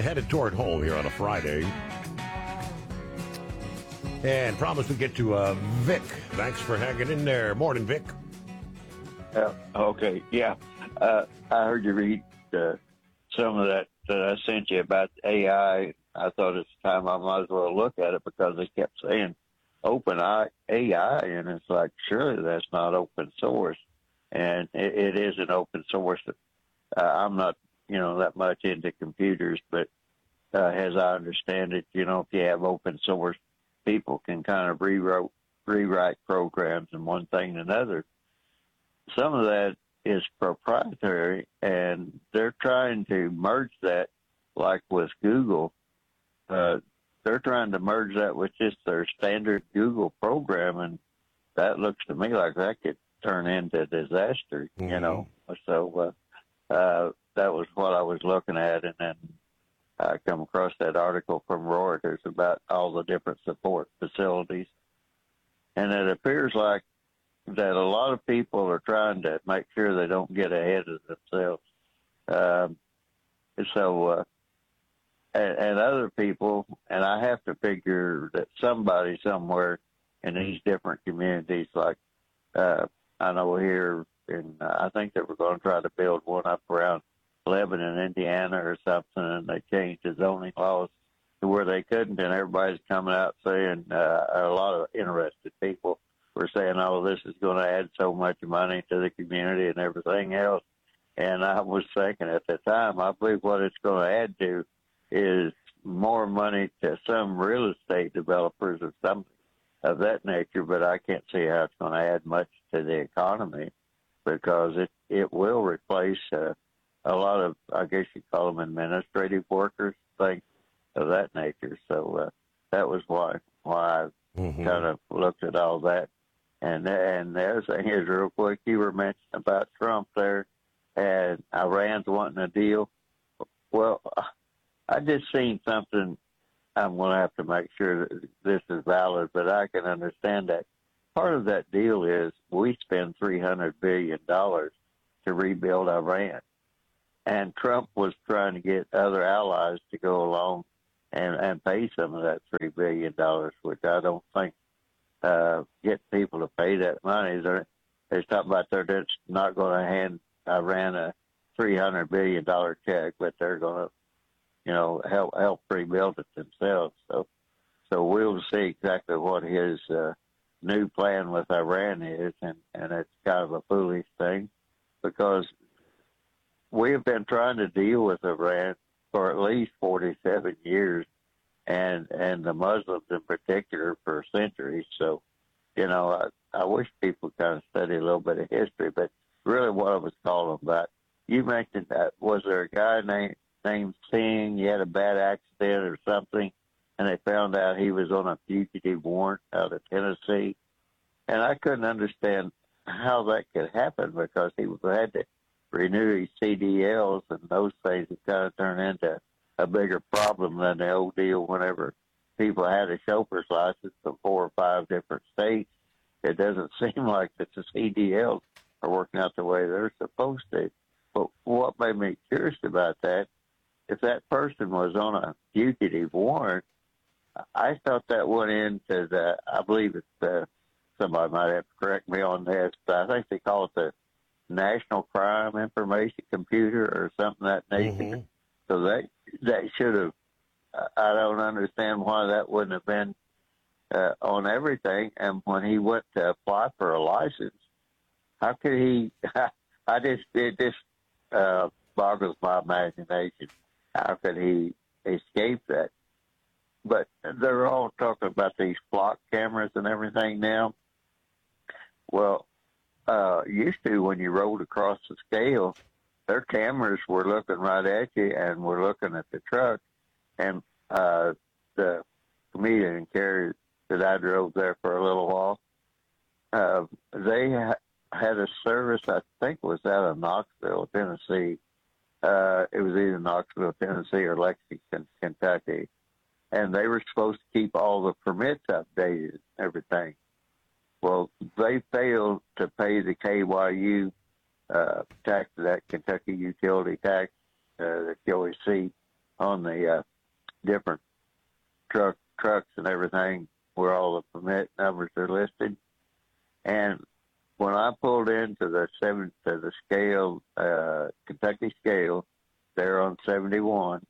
headed toward home here on a Friday. And promise to get to Vic. Thanks for hanging in there. Morning, Vic. Okay, yeah. I heard you read some of that I sent you about AI. I thought it's time I might as well look at it because they kept saying open AI, and it's like, surely that's not open source. And it isn't open source. I'm not, that much into computers, but as I understand it, if you have open source, people can kind of rewrite programs and one thing and another. Some of that is proprietary, and they're trying to merge that, like with Google. They're trying to merge that with just their standard Google program, and that looks to me like that could turn into disaster, So that was what I was looking at, and then I come across that article from Reuters about all the different support facilities. And it appears like that a lot of people are trying to make sure they don't get ahead of themselves. And other people, and I have to figure that somebody somewhere in these different communities, like I know here, I think that we're going to try to build one up around Lebanon, Indiana or something, and they changed the zoning laws to where they couldn't, and everybody's coming out saying, a lot of interested people were saying, oh, this is going to add so much money to the community and everything else. And I was thinking at the time, I believe what it's going to add to is more money to some real estate developers or something of that nature, but I can't see how it's going to add much to the economy because it will replace a lot of, I guess you call them administrative workers, things of that nature. So that was why I kind of looked at all that. And the other thing is, real quick, you were mentioning about Trump there, and Iran's wanting a deal. Well, I just seen something. I'm going to have to make sure that this is valid, but I can understand that. Part of that deal is we spend $300 billion to rebuild Iran. And Trump was trying to get other allies to go along and pay some of that $3 billion, which I don't think get people to pay that money. They're talking about they're just not going to hand Iran a $300 billion check, but they're going to, help rebuild it themselves. So we'll see exactly what his new plan with Iran is, and it's kind of a foolish thing because we have been trying to deal with Iran for at least 47 years, and the Muslims in particular for centuries. So, I wish people kind of study a little bit of history, but really what I was calling about, you mentioned that, was there a guy named Singh, he had a bad accident or something, and they found out he was on a fugitive warrant out of Tennessee. And I couldn't understand how that could happen because he had to renew his CDLs, and those things have kind of turned into a bigger problem than the old deal whenever people had a chauffeur's license from 4 or 5 different states. It doesn't seem like that the CDLs are working out the way they're supposed to. But what made me curious about that, if that person was on a fugitive warrant, I thought that went into I believe it's, somebody might have to correct me on this, but I think they call it the National Crime Information Computer or something of that nature. So that should have, I don't understand why that wouldn't have been on everything. And when he went to apply for a license, how could he, it just boggles my imagination. How could he escape that? But they're all talking about these flock cameras and everything now. Well, used to when you rode across the scale, their cameras were looking right at you and were looking at the truck. And the comedian and carrier that I drove there for a little while, they had a service, I think was out of Knoxville, Tennessee. It was either Knoxville, Tennessee or Lexington, Kentucky. And they were supposed to keep all the permits updated and everything. Well, they failed to pay the KYU tax, that Kentucky utility tax that you always see on the different trucks and everything where all the permit numbers are listed. And when I pulled into the scale, Kentucky scale, there on 71,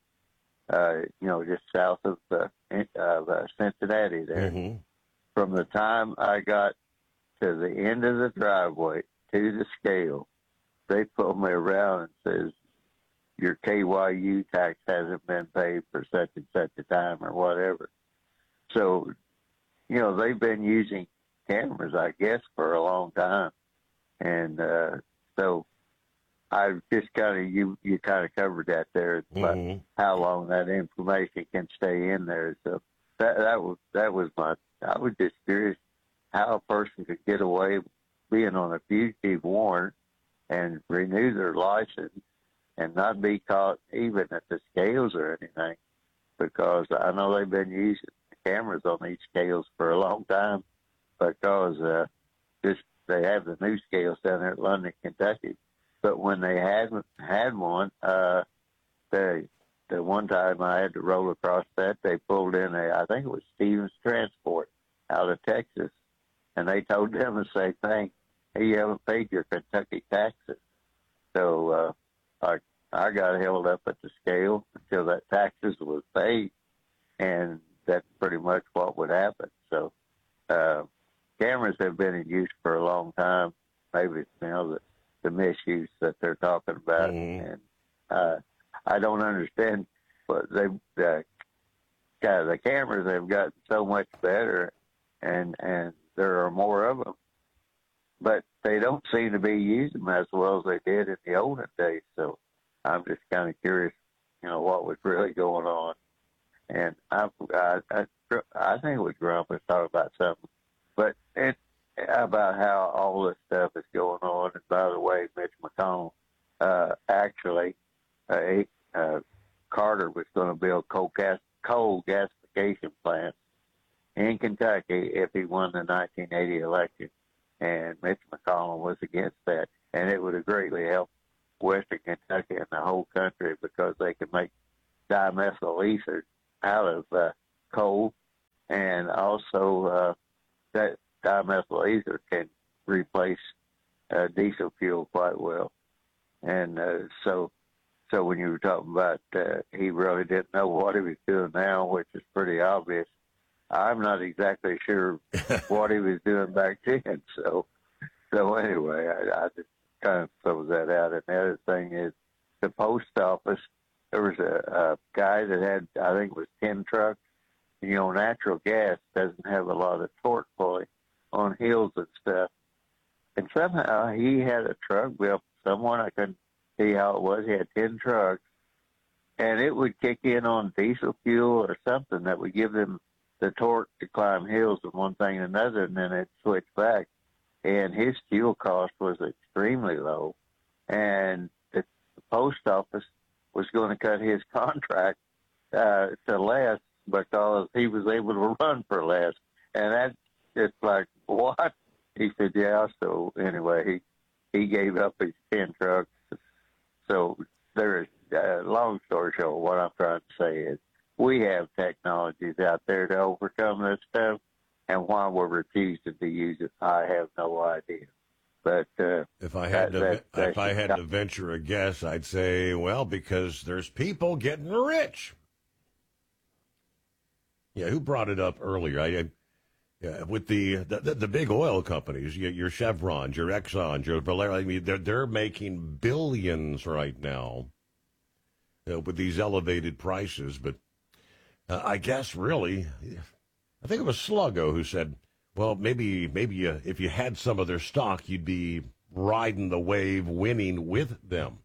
just south of Cincinnati there. Mm-hmm. From the time I got to the end of the driveway to the scale, they pulled me around and says, your KYU tax hasn't been paid for such and such a time or whatever. So, they've been using cameras, I guess, for a long time. And so I just you kind of covered that there, about how long that information can stay in there. So that was I was just curious how a person could get away being on a fugitive warrant and renew their license and not be caught even at the scales or anything, because I know they've been using cameras on these scales for a long time, because they have the new scales down there at London, Kentucky. But when they had one, the one time I had to roll across that, they pulled in I think it was Stevens Transport out of Texas, and they told them the same thing. Hey, you haven't paid your Kentucky taxes. So I got held up at the scale until that taxes was paid, and that's pretty much what would happen. So cameras have been in use for a long time. Maybe the misuse that they're talking about, and I don't understand. But the cameras have gotten so much better, and there are more of them, but they don't seem to be using them as well as they did in the olden days. So I'm just kind of curious, what was really going on. And I think it was Grump was talking about something, but about how all this stuff is going on. And by the way, Mitch McConnell, actually, Carter was going to build coal gasification plants in Kentucky if he won the 1980 election, and Mitch McConnell was against that. And it would have greatly helped Western Kentucky and the whole country, because they could make dimethyl ether out of coal, and also that dimethyl ether can replace diesel fuel quite well. And so when you were talking about he really didn't know what he was doing now, which is pretty obvious, I'm not exactly sure what he was doing back then. So anyway, I just kind of throw that out. And the other thing is the post office. There was a guy that had, I think it was 10 trucks. Natural gas doesn't have a lot of torque fully on hills and stuff. And somehow he had a truck built someone, I couldn't see how it was. He had 10 trucks, and it would kick in on diesel fuel or something that would give them the torque to climb hills and one thing and another, and then it'd switch back. And his fuel cost was extremely low. And the post office was going to cut his contract to less because he was able to run for less. And that's just like, what? He said, yeah. So anyway, he gave up his 10 trucks. So there is, long story short, what I'm trying to say is we have technologies out there to overcome this stuff, and why we're refusing to use it, I have no idea. But if I had to venture a guess, I'd say, well, because there's people getting rich. Yeah, who brought it up earlier? With the big oil companies, your Chevrons, your Exxons, your Valero. I mean, they're making billions right now with these elevated prices. But I guess really, I think it was Sluggo who said, well, maybe if you had some of their stock, you'd be riding the wave, winning with them.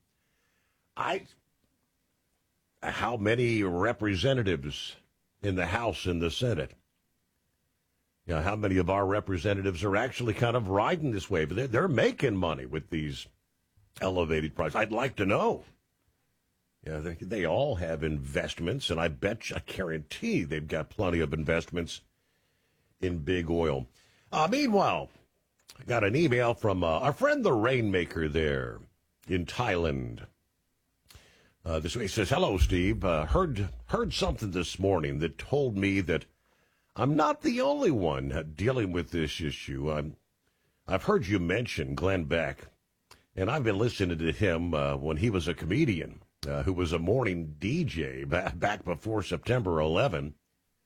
How many representatives in the House and the Senate? How many of our representatives are actually kind of riding this wave? They're making money with these elevated prices. I'd like to know. They all have investments, and I guarantee they've got plenty of investments in big oil. Meanwhile, I got an email from our friend the Rainmaker there in Thailand. This way. He says, "Hello, Steve. Heard something this morning that told me that I'm not the only one dealing with this issue. I've heard you mention Glenn Beck, and I've been listening to him when he was a comedian who was a morning DJ back before September 11.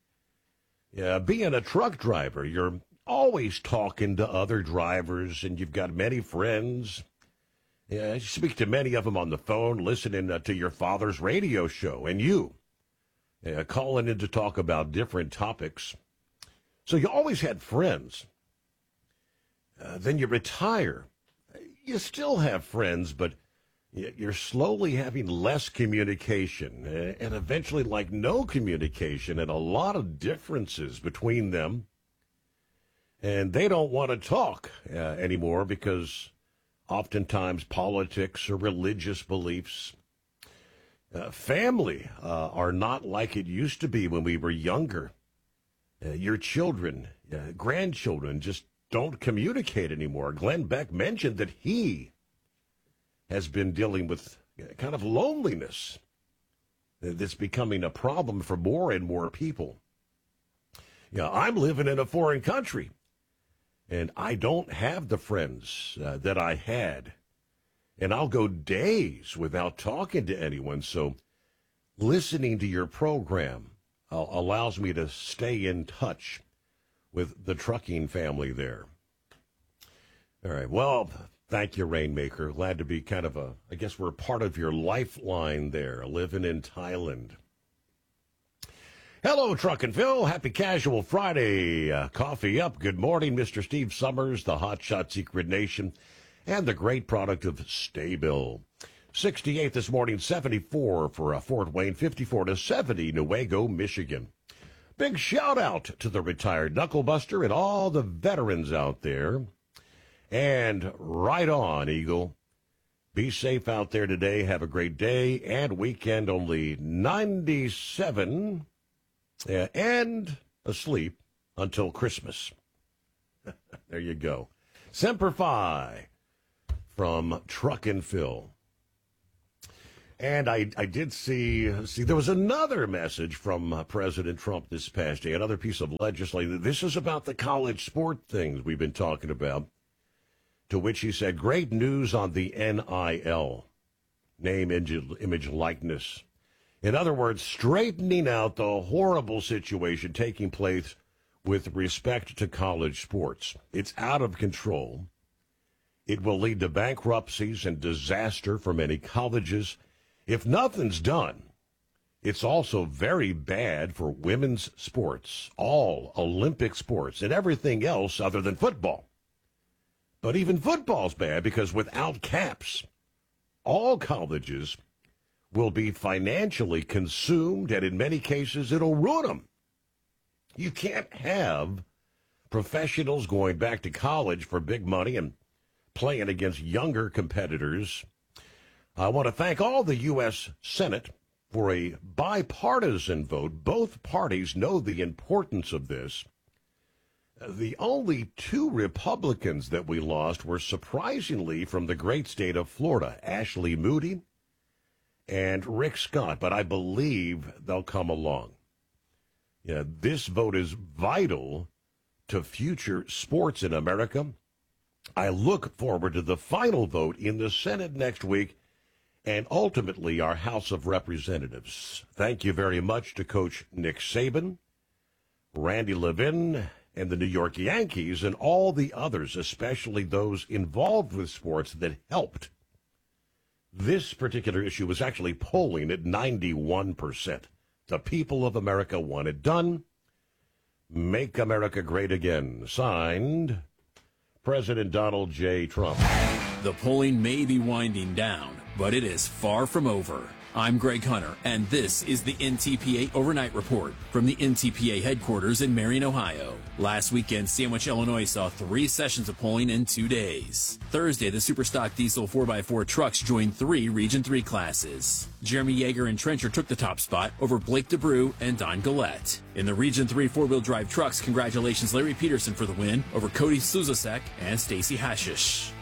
Being a truck driver, you're always talking to other drivers, and you've got many friends. You speak to many of them on the phone, listening to your father's radio show, and you calling in to talk about different topics. So you always had friends. Then you retire. You still have friends, but you're slowly having less communication, and eventually like no communication, and a lot of differences between them. And they don't want to talk anymore because oftentimes politics or religious beliefs, family are not like it used to be when we were younger. Your children, grandchildren just don't communicate anymore. Glenn Beck mentioned that he has been dealing with kind of loneliness that's becoming a problem for more and more people. I'm living in a foreign country, and I don't have the friends that I had. And I'll go days without talking to anyone. So listening to your program allows me to stay in touch with the trucking family there. All right. Well, thank you, Rainmaker. Glad to be kind of I guess we're part of your lifeline there, living in Thailand. Hello, Truck and Phil. Happy Casual Friday. Coffee up. Good morning, Mr. Steve Summers, the Hotshot Secret Nation, and the great product of Staybill. 68 this morning, 74 for Fort Wayne, 54 to 70, Newaygo, Michigan. Big shout out to the retired knucklebuster and all the veterans out there. And right on, Eagle. Be safe out there today. Have a great day and weekend. Only 97 and asleep until Christmas. There you go. Semper Fi from Truck and Phil. And I did see there was another message from President Trump this past day, another piece of legislation. This is about the college sport things we've been talking about, to which he said, great news on the NIL, name, image, likeness. In other words, straightening out the horrible situation taking place with respect to college sports. It's out of control. It will lead to bankruptcies and disaster for many colleges. If nothing's done, it's also very bad for women's sports, all Olympic sports, and everything else other than football. But even football's bad because without caps, all colleges will be financially consumed, and in many cases, it'll ruin them. You can't have professionals going back to college for big money and playing against younger competitors. I want to thank all the U.S. Senate for a bipartisan vote. Both parties know the importance of this. The only two Republicans that we lost were surprisingly from the great state of Florida, Ashley Moody and Rick Scott, but I believe they'll come along. This vote is vital to future sports in America. I look forward to the final vote in the Senate next week and ultimately our House of Representatives. Thank you very much to Coach Nick Saban, Randy Levin, and the New York Yankees, and all the others, especially those involved with sports that helped. This particular issue was actually polling at 91%. The people of America want it done. Make America great again. Signed, President Donald J. Trump. The polling may be winding down, but it is far from over. I'm Greg Hunter, and this is the NTPA Overnight Report from the NTPA headquarters in Marion, Ohio. Last weekend, Sandwich, Illinois saw 3 sessions of polling in 2 days. Thursday, the Superstock Diesel 4x4 trucks joined 3 Region 3 classes. Jeremy Yeager and Trencher took the top spot over Blake DeBrew and Don Gillette. In the Region 3 four-wheel drive trucks, congratulations Larry Peterson for the win over Cody Suzasek and Stacy Hashish.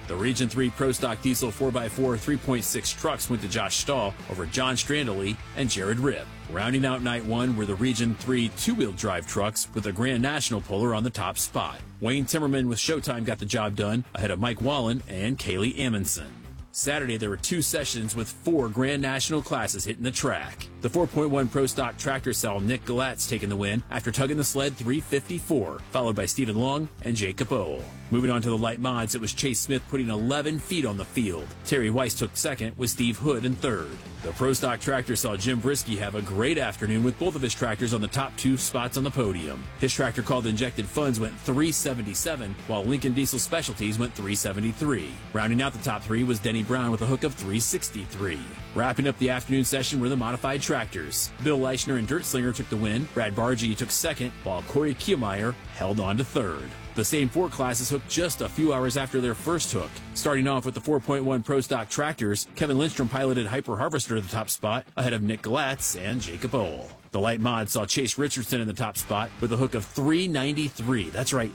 The Region 3 Pro Stock Diesel 4x4 3.6 trucks went to Josh Stahl over John Strandley and Jared Ripp. Rounding out night one were the Region 3 two-wheel drive trucks with the Grand National puller on the top spot. Wayne Timmerman with Showtime got the job done ahead of Mike Wallen and Kaylee Amundsen. Saturday, there were 2 sessions with 4 Grand National classes hitting the track. The 4.1 Pro Stock tractor saw Nick Galatz taking the win after tugging the sled 354, followed by Stephen Long and Jacob Ohl. Moving on to the light mods, it was Chase Smith putting 11 feet on the field. Terry Weiss took second with Steve Hood in third. The Pro Stock tractor saw Jim Brisky have a great afternoon with both of his tractors on the top 2 spots on the podium. His tractor called Injected Funds went 377, while Lincoln Diesel Specialties went 373. Rounding out the top 3 was Denny Brown with a hook of 363. Wrapping up the afternoon session were the modified tractors. Bill Leichner and Dirt Slinger took the win. Brad Bargy took second, while Corey Kielmeyer held on to third. The same 4 classes hooked just a few hours after their first hook. Starting off with the 4.1 Pro Stock tractors, Kevin Lindstrom piloted Hyper Harvester to the top spot ahead of Nick Galatz and Jacob Ohl. The light mod saw Chase Richardson in the top spot with a hook of 393. That's right,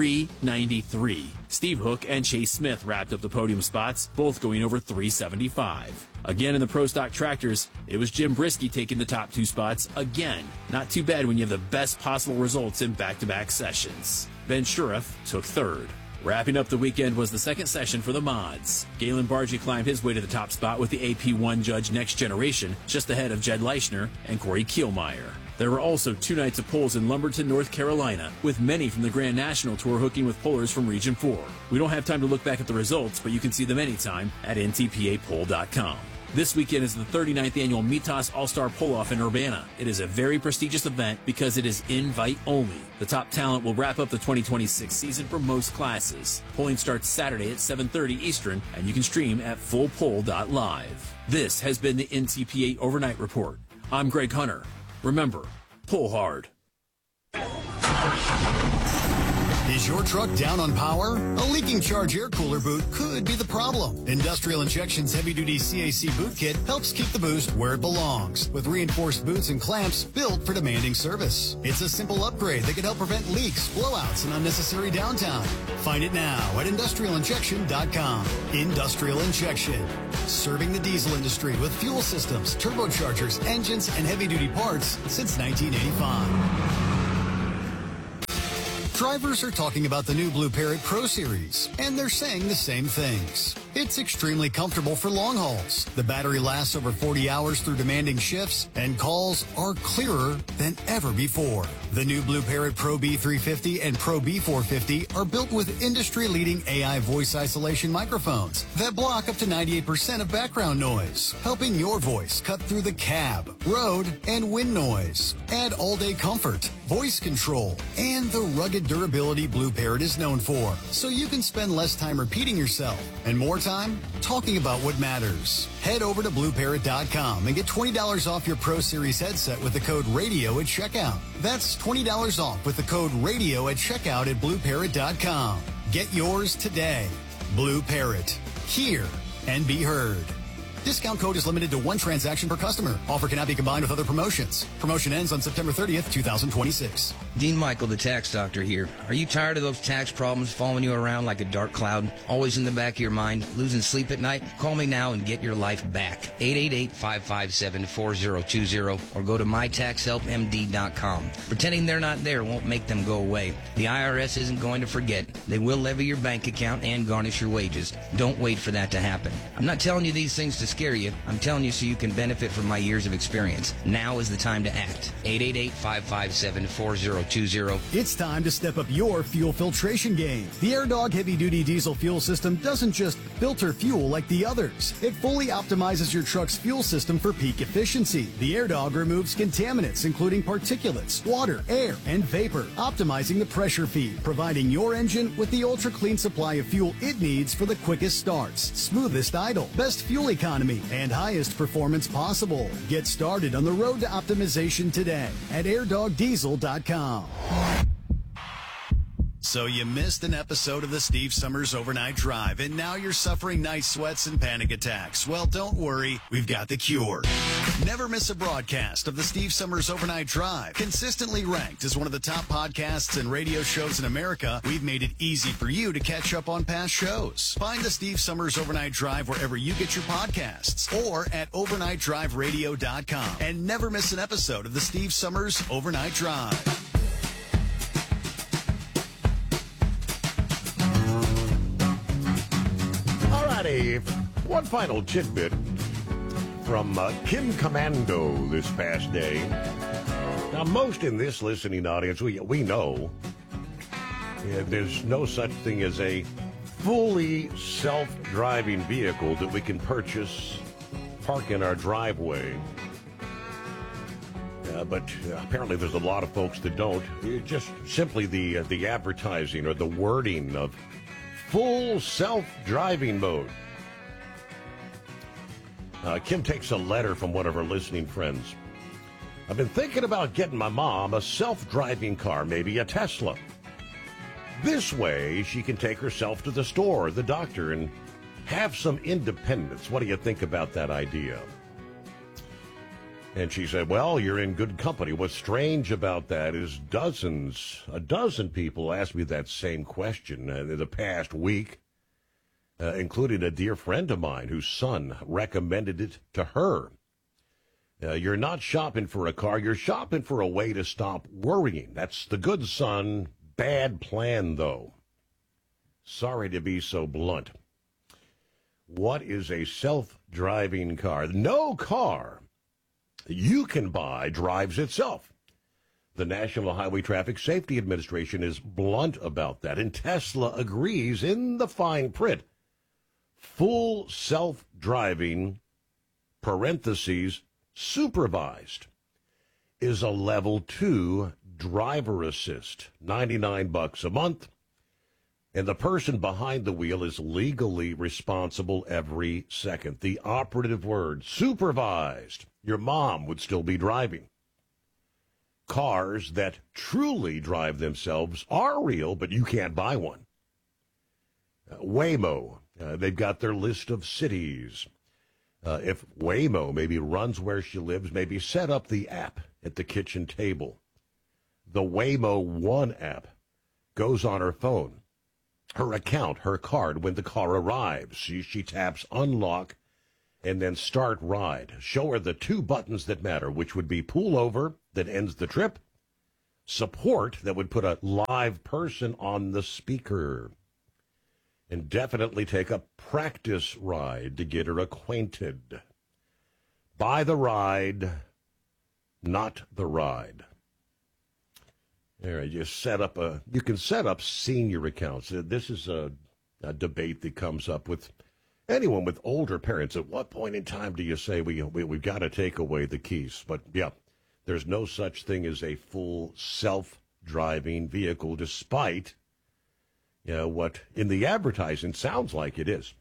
393. Steve Hook and Chase Smith wrapped up the podium spots, both going over 375. Again in the Pro Stock tractors, it was Jim Brisky taking the top 2 spots again. Not too bad when you have the best possible results in back-to-back sessions. Ben Sheriff took third. Wrapping up the weekend was the second session for the mods. Galen Bargy climbed his way to the top spot with the AP1 Judge Next Generation, just ahead of Jed Leichner and Corey Kielmeyer. There were also 2 nights of polls in Lumberton, North Carolina, with many from the Grand National Tour hooking with pullers from Region 4. We don't have time to look back at the results, but you can see them anytime at ntpapoll.com. This weekend is the 39th annual Mitas All-Star Pull-Off in Urbana. It is a very prestigious event because it is invite only. The top talent will wrap up the 2026 season for most classes. Polling starts Saturday at 7:30 Eastern, and you can stream at fullpoll.live. This has been the NTPA Overnight Report. I'm Greg Hunter. Remember, pull hard. Is your truck down on power? A leaking charge air cooler boot could be the problem. Industrial Injection's heavy-duty CAC boot kit helps keep the boost where it belongs, with reinforced boots and clamps built for demanding service. It's a simple upgrade that can help prevent leaks, blowouts, and unnecessary downtime. Find it now at industrialinjection.com. Industrial Injection, serving the diesel industry with fuel systems, turbochargers, engines, and heavy-duty parts since 1985. Drivers are talking about the new Blue Parrot Pro Series, and they're saying the same things. It's extremely comfortable for long hauls. The battery lasts over 40 hours through demanding shifts, and calls are clearer than ever before. The new Blue Parrot Pro B350 and Pro B450 are built with industry-leading AI voice isolation microphones that block up to 98% of background noise, helping your voice cut through the cab, road, and wind noise. Add all-day comfort, voice control, and the rugged durability Blue Parrot is known for, so you can spend less time repeating yourself and more time talking about what matters. Head over to BlueParrot.com and get $20 off your Pro Series headset with the code RADIO at checkout. That's $20 off with the code RADIO at checkout at BlueParrot.com. Get yours today. Blue Parrot. Hear and be heard. Discount code is limited to 1 transaction per customer. Offer cannot be combined with other promotions. Promotion ends on September 30th, 2026. Dean Michael, the tax doctor here. Are you tired of those tax problems following you around like a dark cloud? Always in the back of your mind? Losing sleep at night? Call me now and get your life back. 888-557-4020 or go to mytaxhelpmd.com. Pretending they're not there won't make them go away. The IRS isn't going to forget. They will levy your bank account and garnish your wages. Don't wait for that to happen. I'm not telling you these things to scare you. I'm telling you so you can benefit from my years of experience. Now is the time to act. 888-557-4020. It's time to step up your fuel filtration game. The AirDog heavy-duty diesel fuel system doesn't just filter fuel like the others. It fully optimizes your truck's fuel system for peak efficiency. The AirDog removes contaminants, including particulates, water, air, and vapor, optimizing the pressure feed, providing your engine with the ultra-clean supply of fuel it needs for the quickest starts, smoothest idle, best fuel economy, and highest performance possible. Get started on the road to optimization today at airdogdiesel.com. So you missed an episode of the Steve Summers Overnight Drive, and now you're suffering night sweats and panic attacks. Well, don't worry. We've got the cure. Never miss a broadcast of the Steve Summers Overnight Drive. Consistently ranked as one of the top podcasts and radio shows in America, we've made it easy for you to catch up on past shows. Find the Steve Summers Overnight Drive wherever you get your podcasts or at overnightdriveradio.com. And never miss an episode of the Steve Summers Overnight Drive. One final tidbit from Kim Commando this past day. Now, most in this listening audience, we know there's no such thing as a fully self-driving vehicle that we can purchase, park in our driveway. But apparently there's a lot of folks that don't. Just simply the advertising or the wording of full self-driving mode. Kim takes a letter from one of her listening friends. I've been thinking about getting my mom a self-driving car, maybe a Tesla. This way, she can take herself to the store or the doctor and have some independence. What do you think about that idea? And she said, well, you're in good company. What's strange about that is a dozen people asked me that same question in the past week. Including a dear friend of mine whose son recommended it to her. You're not shopping for a car, you're shopping for a way to stop worrying. That's the good son, bad plan, though. Sorry to be so blunt. What is a self-driving car? No car you can buy drives itself. The National Highway Traffic Safety Administration is blunt about that, and Tesla agrees in the fine print. Full self-driving, parentheses, supervised, is a level 2 driver assist, $99 a month, and the person behind the wheel is legally responsible every second. The operative word, supervised. Your mom would still be driving. Cars that truly drive themselves are real, but you can't buy one. Waymo. They've got their list of cities. If Waymo maybe runs where she lives, maybe set up the app at the kitchen table. The Waymo One app goes on her phone, her account, her card. When the car arrives, she taps unlock and then start ride. Show her the two buttons that matter, which would be pull over that ends the trip, support that would put a live person on the speaker, and definitely take a practice ride to get her acquainted. Buy the ride, not the ride. There, you can set up senior accounts. This is a debate that comes up with anyone with older parents. At what point in time do you say we've got to take away the keys? But yeah, there's no such thing as a full self-driving vehicle, despite what in the advertising sounds like it is.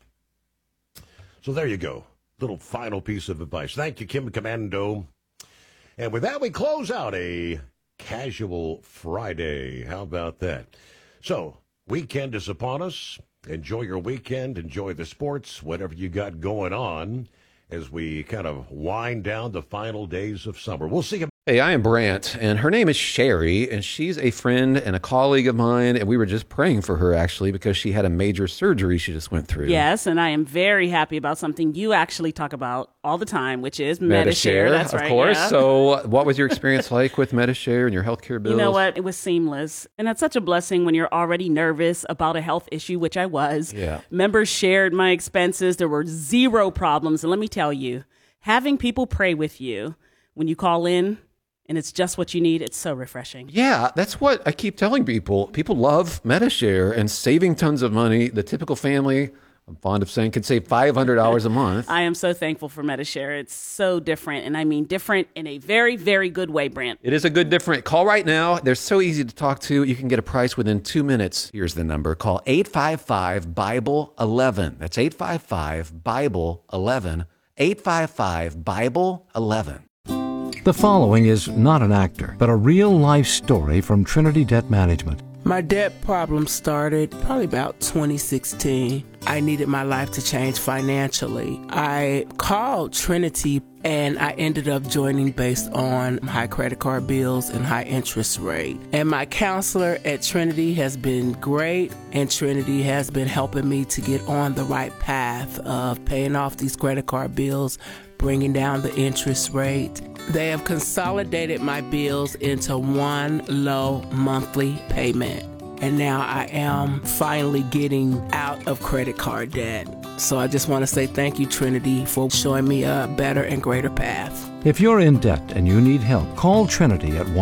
So there you go. Little final piece of advice. Thank you, Kim Commando. And with that, we close out a casual Friday. How about that? So, weekend is upon us. Enjoy your weekend. Enjoy the sports, whatever you got going on, as we kind of wind down the final days of summer. We'll see you. Hey, I am Brant, and her name is Sherry, and she's a friend and a colleague of mine, and we were just praying for her, actually, because she had a major surgery she just went through. Yes, and I am very happy about something you actually talk about all the time, which is Medi-Share. That's right, of course. Yeah. So what was your experience like with Medi-Share and your healthcare bills? You know what? It was seamless, and that's such a blessing when you're already nervous about a health issue, which I was. Yeah. Members shared my expenses. There were zero problems, and let me tell you, having people pray with you when you call in, and it's just what you need, it's so refreshing. Yeah, that's what I keep telling people. People love Medi-Share and saving tons of money. The typical family, I'm fond of saying, can save $500 a month. I am so thankful for Medi-Share. It's so different, and I mean different in a very, very good way, Brant. It is a good different. Call right now. They're so easy to talk to. You can get a price within 2 minutes. Here's the number. Call 855-BIBLE-11. That's 855-BIBLE-11. 855-BIBLE-11. The following is not an actor, but a real-life story from Trinity Debt Management. My debt problem started probably about 2016. I needed my life to change financially. I called Trinity and I ended up joining based on high credit card bills and high interest rate. And my counselor at Trinity has been great, and Trinity has been helping me to get on the right path of paying off these credit card bills, bringing down the interest rate. They have consolidated my bills into one low monthly payment. And now I am finally getting out of credit card debt. So I just want to say thank you, Trinity, for showing me a better and greater path. If you're in debt and you need help, call Trinity at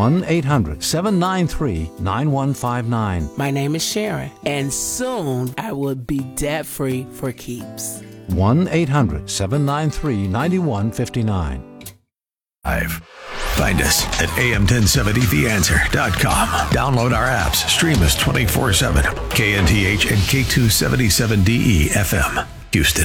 1-800-793-9159. My name is Sharon, and soon I will be debt-free for keeps. 1-800-793-9159. Find us at am1070theanswer.com. Download our apps. Stream us 24/7. KNTH and K277DE FM, Houston.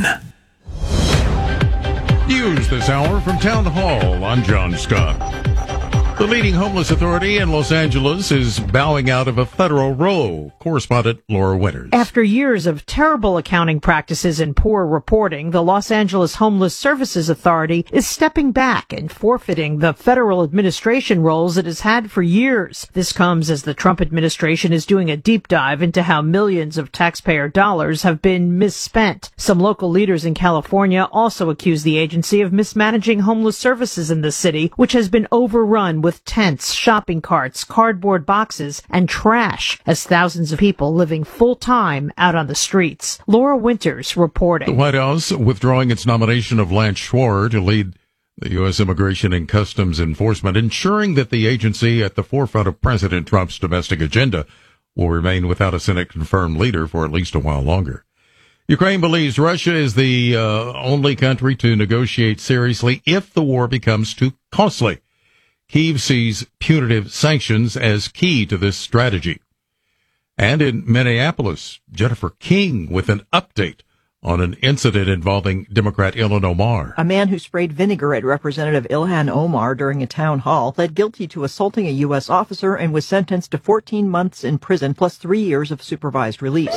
News this hour from Town Hall. I'm John Scott. The leading homeless authority in Los Angeles is bowing out of a federal role. Correspondent Laura Winters. After years of terrible accounting practices and poor reporting, the Los Angeles Homeless Services Authority is stepping back and forfeiting the federal administration roles it has had for years. This comes as the Trump administration is doing a deep dive into how millions of taxpayer dollars have been misspent. Some local leaders in California also accuse the agency of mismanaging homeless services in the city, which has been overrun with tents, shopping carts, cardboard boxes, and trash, as thousands of people living full-time out on the streets. Laura Winters reporting. The White House withdrawing its nomination of Lance Schwartz to lead the U.S. Immigration and Customs Enforcement, ensuring that the agency at the forefront of President Trump's domestic agenda will remain without a Senate-confirmed leader for at least a while longer. Ukraine believes Russia is the only country to negotiate seriously if the war becomes too costly. Kyiv sees punitive sanctions as key to this strategy. And in Minneapolis, Jennifer King with an update on an incident involving Democrat Ilhan Omar. A man who sprayed vinegar at Representative Ilhan Omar during a town hall pled guilty to assaulting a U.S. officer and was sentenced to 14 months in prison plus 3 years of supervised release.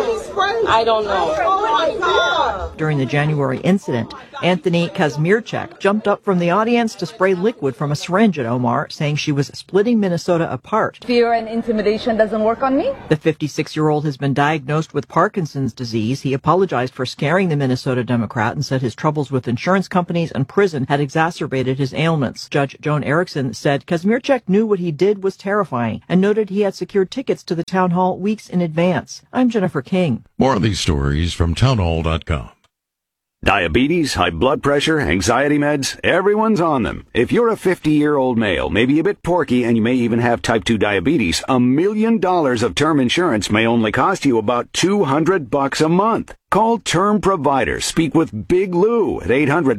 I don't know. Oh my God. During the January incident, Anthony Kazmierczak jumped up from the audience to spray liquid from a syringe at Omar, saying she was splitting Minnesota apart. Fear and intimidation doesn't work on me? The 56-year-old has been diagnosed with Parkinson's disease. He apologized for scaring the Minnesota Democrat and said his troubles with insurance companies and prison had exacerbated his ailments. Judge Joan Erickson said Kazmierczak knew what he did was terrifying and noted he had secured tickets to the town hall weeks in advance. I'm Jennifer King. More of these stories from townhall.com. Diabetes, high blood pressure, anxiety meds, everyone's on them. If you're a 50-year-old male, maybe a bit porky, and you may even have type 2 diabetes, $1 million of term insurance may only cost you about $200 a month. Call Term Provider. Speak with Big Lou at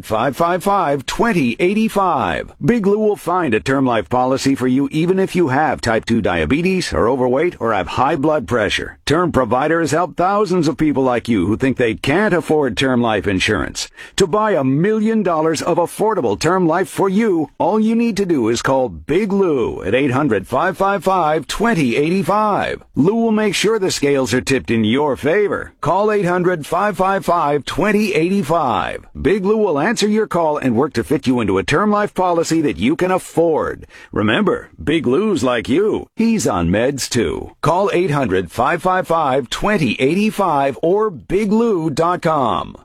800-555-2085. Big Lou will find a term life policy for you even if you have type 2 diabetes, are overweight, or have high blood pressure. Term Provider has helped thousands of people like you who think they can't afford term life insurance. To buy $1 million of affordable term life for you, all you need to do is call Big Lou at 800-555-2085. Lou will make sure the scales are tipped in your favor. Call 800-555-2085. Big Lou will answer your call and work to fit you into a term life policy that you can afford. Remember, Big Lou's like you. He's on meds too. Call 800-555-2085 or biglou.com.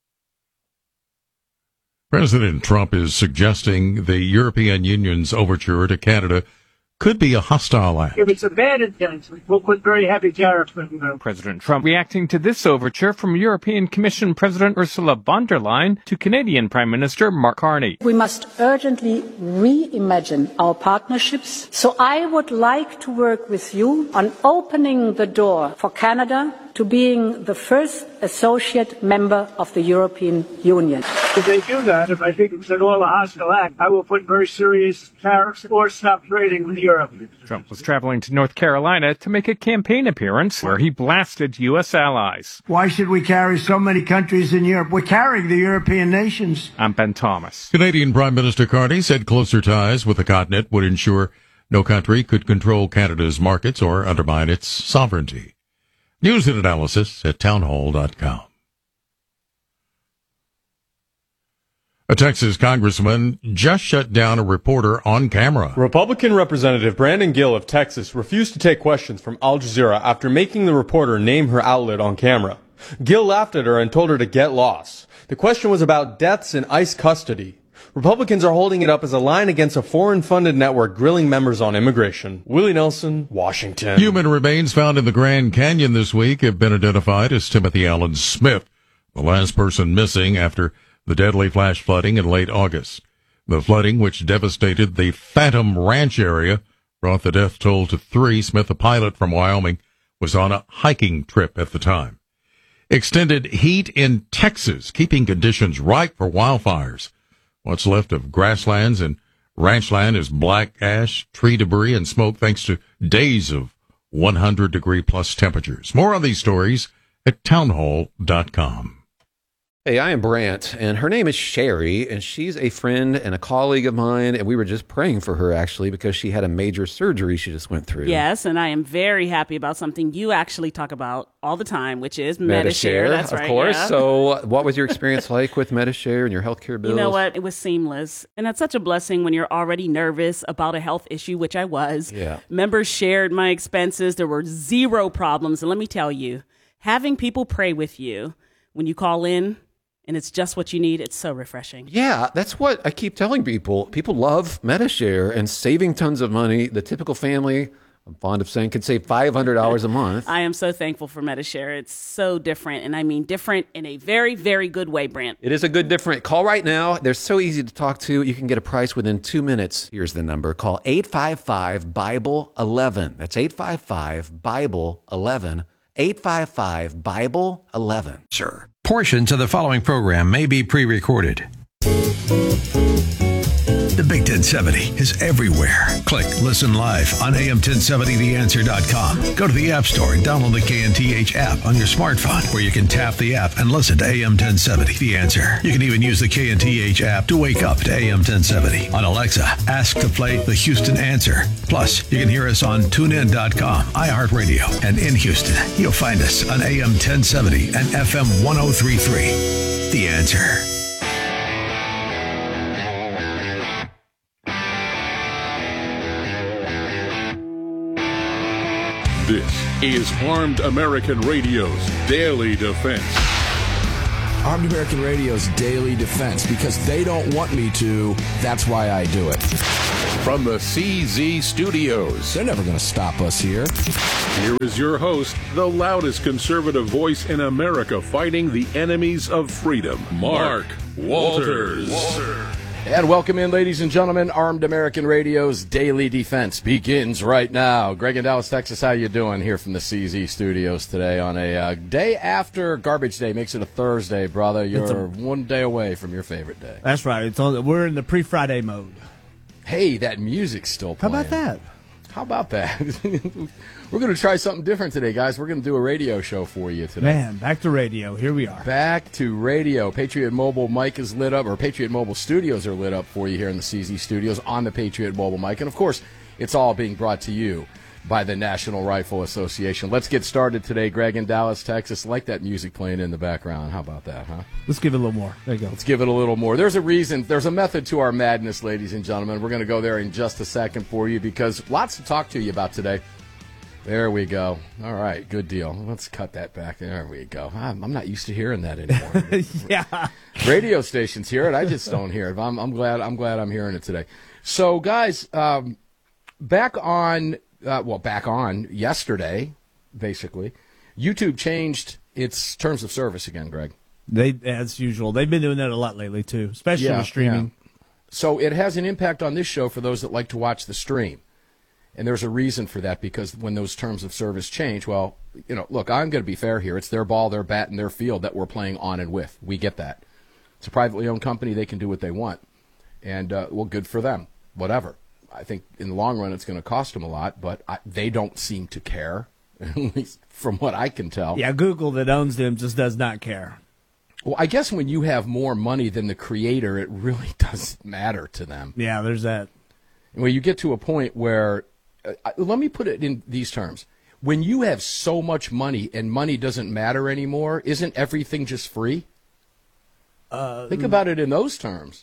President Trump is suggesting the European Union's overture to Canada could be a hostile act. If it's a bad intent, we'll put very heavy tariffs on them. President Trump reacting to this overture from European Commission President Ursula von der Leyen to Canadian Prime Minister Mark Carney. We must urgently reimagine our partnerships. So I would like to work with you on opening the door for Canada to being the first associate member of the European Union. If they do that, if I think it's at all a hostile act, I will put very serious tariffs or stop trading with Europe. Trump was traveling to North Carolina to make a campaign appearance where he blasted U.S. allies. Why should we carry so many countries in Europe? We're carrying the European nations. I'm Ben Thomas. Canadian Prime Minister Carney said closer ties with the continent would ensure No country could control Canada's markets or undermine its sovereignty. News and analysis at townhall.com. A Texas congressman just shut down a reporter on camera. Republican Representative Brandon Gill of Texas refused to take questions from Al Jazeera after making the reporter name her outlet on camera. Gill laughed at her and told her to get lost. The question was about deaths in ICE custody. Republicans are holding it up as a line against a foreign-funded network grilling members on immigration. Willie Nelson, Washington. Human remains found in the Grand Canyon this week have been identified as Timothy Allen Smith, the last person missing after the deadly flash flooding in late August. The flooding, which devastated the Phantom Ranch area, brought the death toll to 3. Smith, a pilot from Wyoming, was on a hiking trip at the time. Extended heat in Texas, keeping conditions ripe for wildfires. What's left of grasslands and ranchland is black ash, tree debris, and smoke thanks to days of 100-degree-plus temperatures. More on these stories at townhall.com. Hey, I am Brant, and her name is Sherry, and she's a friend and a colleague of mine, and we were just praying for her, actually, because she had a major surgery she just went through. Yes, and I am very happy about something you actually talk about all the time, which is Medi-Share. That's right, of course. yeah. So what was your experience like with Medi-Share and your healthcare bills? You know what? It was seamless. And that's such a blessing when you're already nervous about a health issue, which I was. Yeah. Members shared my expenses. There were zero problems. And let me tell you, having people pray with you when you call in, and it's just what you need, it's so refreshing. Yeah, that's what I keep telling people. People love Medi-Share and saving tons of money. The typical family, I'm fond of saying, could save $500 a month. I am so thankful for Medi-Share. It's so different, and I mean different in a very, very good way, Brent. It is a good different. Call right now. They're so easy to talk to. You can get a price within 2 minutes. Here's the number. Call 855-BIBLE-11. That's 855-BIBLE-11. 855-BIBLE-11. Sir. Portions of the following program may be pre-recorded. The Big 1070 is everywhere. Click Listen Live on AM1070theanswer.com. Go to the App Store and download the KNTH app on your smartphone, where you can tap the app and listen to AM1070 The Answer. You can even use the KNTH app to wake up to AM1070. On Alexa, ask to play the Houston Answer. Plus, you can hear us on TuneIn.com, iHeartRadio, and in Houston, you'll find us on AM1070 and FM 103.3. The Answer. This is Armed American Radio's Daily Defense. Armed American Radio's Daily Defense, because they don't want me to, that's why I do it. From the CZ Studios. They're never going to stop us here. Here is your host, the loudest conservative voice in America fighting the enemies of freedom, Mark Walters. And welcome in, ladies and gentlemen. Armed American Radio's Daily Defense begins right now. Greg in Dallas, Texas, how you doing here from the CZ Studios today on a day after Garbage Day? Makes it a Thursday, brother. You're 1 day away from your favorite day. That's right. We're in the pre-Friday mode. Hey, that music's still playing. How about that? How about that? We're going to try something different today, guys. We're going to do a radio show for you today. Man, back to radio. Here we are. Back to radio. Patriot Mobile mic is lit up, or Patriot Mobile Studios are lit up for you here in the CZ Studios on the Patriot Mobile mic. And, of course, it's all being brought to you by the National Rifle Association. Let's get started today. Greg in Dallas, Texas. I like that music playing in the background. How about that, huh? Let's give it a little more. There you go. Let's give it a little more. There's a reason. There's a method to our madness, ladies and gentlemen. We're going to go there in just a second for you because lots to talk to you about today. There we go. All right, good deal. Let's cut that back. There we go. I'm not used to hearing that anymore. Yeah. Radio stations hear it. I just don't hear it. I'm glad I'm hearing it today. So, guys, back on yesterday, basically, YouTube changed its terms of service again, Greg. As usual. They've been doing that a lot lately, too, especially with streaming. Yeah. So it has an impact on this show for those that like to watch the stream. And there's a reason for that, because when those terms of service change, well, look, I'm going to be fair here. It's their ball, their bat, and their field that we're playing on and with. We get that. It's a privately owned company. They can do what they want. And, well, good for them. Whatever. I think in the long run it's going to cost them a lot, but they don't seem to care, at least from what I can tell. Yeah, Google that owns them just does not care. Well, I guess when you have more money than the creator, it really doesn't matter to them. Yeah, there's that. When you get to a point where, let me put it in these terms. When you have so much money and money doesn't matter anymore, isn't everything just free? Think about it in those terms.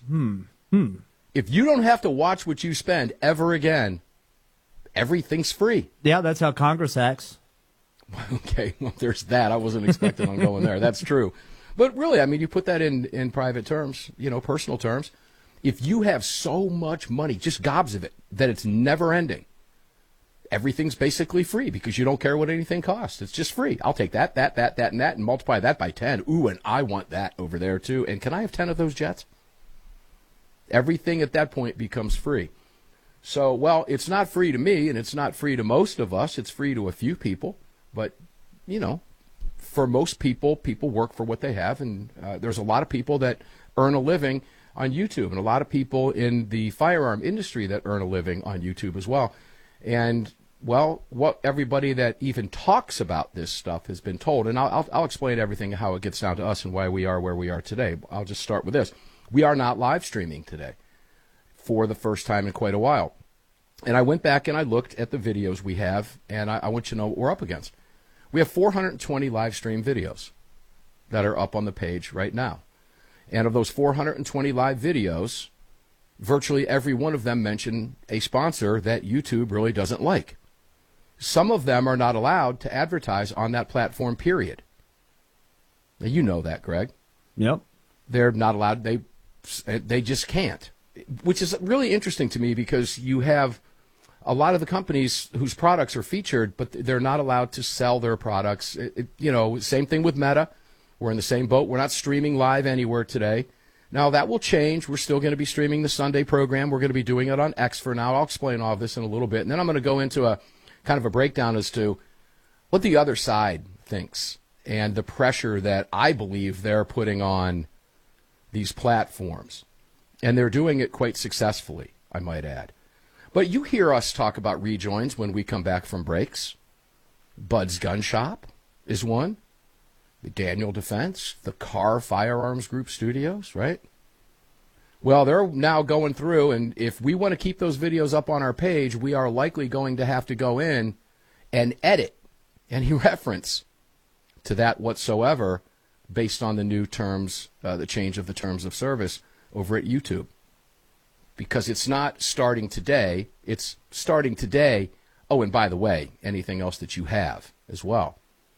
If you don't have to watch what you spend ever again, everything's free. Yeah, that's how Congress acts. Okay, well, there's that. I wasn't expecting on going there. That's true. But really, I mean, you put that in private terms, personal terms. If you have so much money, just gobs of it, that it's never ending, everything's basically free because you don't care what anything costs. It's just free. I'll take that, and multiply that by 10. Ooh, and I want that over there, too. And can I have 10 of those jets? Everything at that point becomes free. So, well, it's not free to me, and it's not free to most of us. It's free to a few people. But, for most people, people work for what they have, and there's a lot of people that earn a living on YouTube, and a lot of people in the firearm industry that earn a living on YouTube as well. And, well, what everybody that even talks about this stuff has been told, and I'll explain everything, how it gets down to us and why we are where we are today. I'll just start with this. We are not live streaming today for the first time in quite a while. And I went back and I looked at the videos we have, and I want you to know what we're up against. We have 420 live stream videos that are up on the page right now. And of those 420 live videos, virtually every one of them mention a sponsor that YouTube really doesn't like. Some of them are not allowed to advertise on that platform, period. Now, you know that, Greg. Yep. They're not allowed. They just can't, which is really interesting to me because you have a lot of the companies whose products are featured, but they're not allowed to sell their products. Same thing with Meta. We're in the same boat. We're not streaming live anywhere today. Now, that will change. We're still going to be streaming the Sunday program. We're going to be doing it on X for now. I'll explain all of this in a little bit. And then I'm going to go into a kind of a breakdown as to what the other side thinks and the pressure that I believe they're putting on these platforms. And they're doing it quite successfully, I might add. But you hear us talk about rejoins when we come back from breaks. Bud's Gun Shop is one. The Daniel Defense, the Carr Firearms Group Studios, right? Well, they're now going through, and if we want to keep those videos up on our page, we are likely going to have to go in and edit any reference to that whatsoever based on the new terms, the change of the terms of service over at YouTube. Because it's not starting today, it's starting today. Oh, and by the way, anything else that you have as well.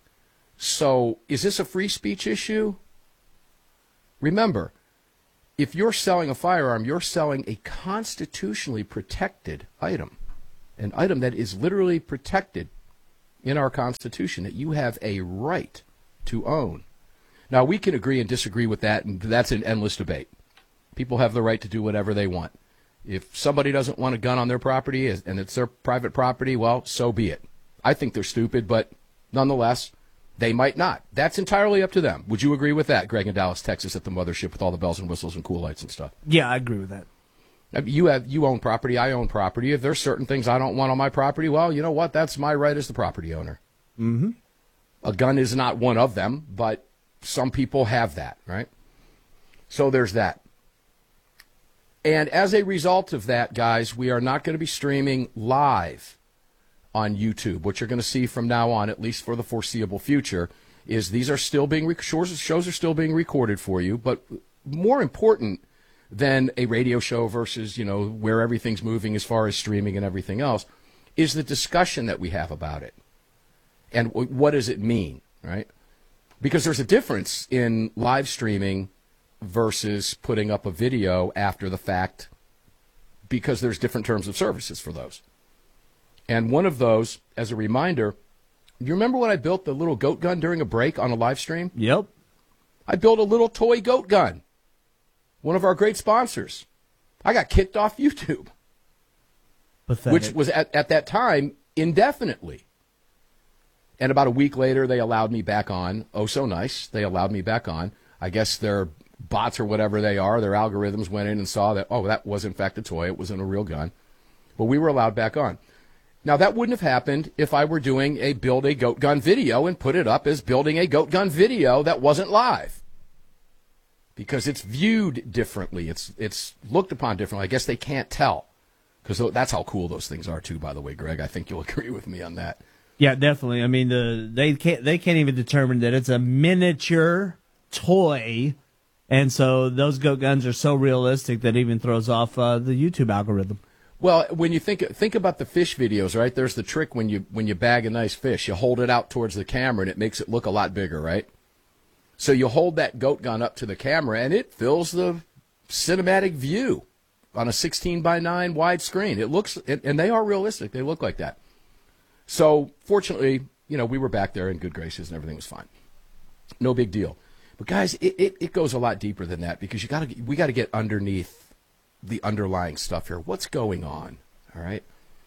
So, is this a free speech issue? Remember, if you're selling a firearm, you're selling a constitutionally protected item, an item that is literally protected in our Constitution, that you have a right to own. Now, we can agree and disagree with that, and that's an endless debate. People have the right to do whatever they want. If somebody doesn't want a gun on their property and it's their private property, well, so be it. I think they're stupid, but nonetheless, they might not. That's entirely up to them. Would you agree with that, Greg, in Dallas, Texas, at the mothership with all the bells and whistles and cool lights and stuff? Yeah, I agree with that. You own property, I own property. If there's certain things I don't want on my property, well, you know what? That's my right as the property owner. Mm-hmm. A gun is not one of them, but some people have that, right? So there's that. And as a result of that, guys, we are not going to be streaming live on YouTube. What you're going to see from now on, at least for the foreseeable future, is these are still being shows are still being recorded for you. But more important than a radio show versus where everything's moving as far as streaming and everything else is the discussion that we have about it. And what does it mean, right? Because there's a difference in live streaming versus putting up a video after the fact, because there's different terms of services for those. And one of those, as a reminder, you remember when I built the little goat gun during a break on a live stream? Yep. I built a little toy goat gun. One of our great sponsors. I got kicked off YouTube. Pathetic. Which was at that time indefinitely. And about a week later, they allowed me back on. Oh, so nice. They allowed me back on. I guess their bots or whatever they are, their algorithms went in and saw that, oh, that was in fact a toy. It wasn't a real gun. But we were allowed back on. Now, that wouldn't have happened if I were doing a build a goat gun video and put it up as building a goat gun video that wasn't live. Because it's viewed differently. It's looked upon differently. I guess they can't tell Because that's how cool those things are, too, by the way, Greg. I think you'll agree with me on that. Yeah, definitely. I mean, they can't even determine that it's a miniature toy, and so those goat guns are so realistic that it even throws off the YouTube algorithm. Well, when you think about the fish videos, right? There's the trick when you bag a nice fish, you hold it out towards the camera and it makes it look a lot bigger, right? So you hold that goat gun up to the camera and it fills the cinematic view on a 16:9 wide screen. It looks, and they are realistic. They look like that. So fortunately, we were back there in good graces and everything was fine. No big deal. But guys, it goes a lot deeper than that because we got to get underneath the underlying stuff here. What's going on? All right.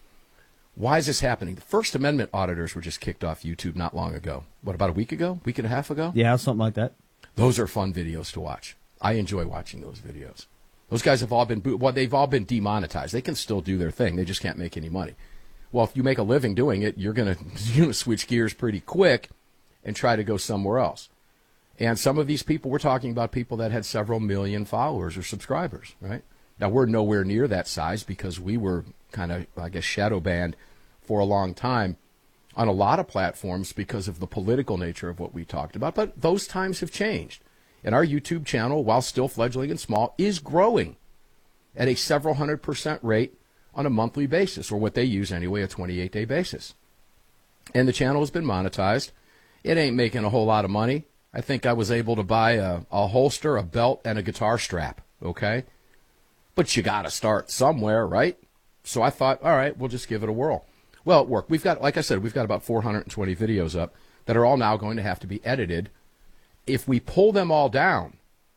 Why is this happening? The First Amendment auditors were just kicked off YouTube not long ago. What, about a week ago? Week and a half ago? Yeah, something like that. Those are fun videos to watch. I enjoy watching those videos. Those guys have all been they've all been demonetized. They can still do their thing. They just can't make any money. Well, if you make a living doing it, you're gonna switch gears pretty quick and try to go somewhere else. And some of these people, we're talking about people that had several million followers or subscribers, right? Now, we're nowhere near that size because we were kind of, I guess, shadow banned for a long time on a lot of platforms because of the political nature of what we talked about. But those times have changed. And our YouTube channel, while still fledgling and small, is growing at a several 100% rate on a monthly basis, or what they use anyway, a 28-day basis. And the channel has been monetized. It ain't making a whole lot of money. I think I was able to buy a holster, a belt, and a guitar strap, okay? But you got to start somewhere, right? So I thought, all right, we'll just give it a whirl. Well, it worked. We've got, like I said, we've got about 420 videos up that are all now going to have to be edited. If we pull them all down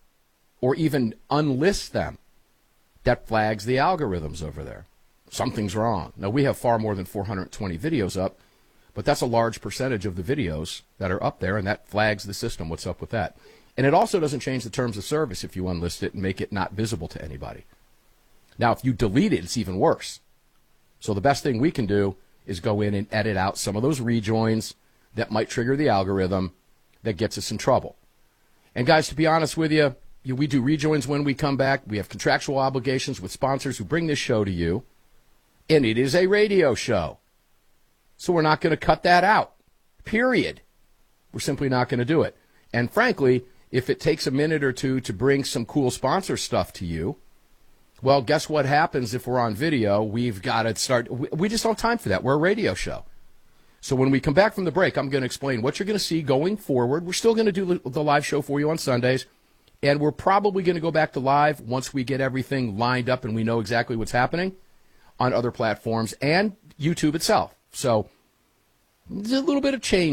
or even unlist them, that flags the algorithms over there. Something's wrong. Now, we have far more than 420 videos up, but that's a large percentage of the videos that are up there, and that flags the system. What's up with that? And it also doesn't change the terms of service if you unlist it and make it not visible to anybody. Now, if you delete it, it's even worse. So the best thing we can do is go in and edit out some of those rejoins that might trigger the algorithm that gets us in trouble. And guys, to be honest with you, we do rejoins when we come back. We have contractual obligations with sponsors who bring this show to you. And it is a radio show. So we're not going to cut that out. Period. We're simply not going to do it. And frankly, if it takes a minute or two to bring some cool sponsor stuff to you, well, guess what happens if we're on video? We've got to start. We just don't have time for that. We're a radio show. So when we come back from the break, I'm going to explain what you're going to see going forward. We're still going to do the live show for you on Sundays. And we're probably going to go back to live once we get everything lined up and we know exactly what's happening on other platforms and YouTube itself. So there's a little bit of change